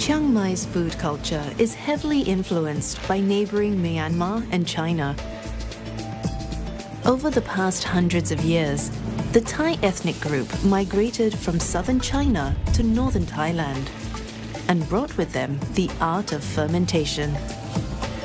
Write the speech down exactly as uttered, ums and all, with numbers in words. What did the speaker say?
Chiang Mai's food culture is heavily influenced by neighboring Myanmar and China. Over the past hundreds of years, the Thai ethnic group migrated from southern China to northern Thailand and brought with them the art of fermentation.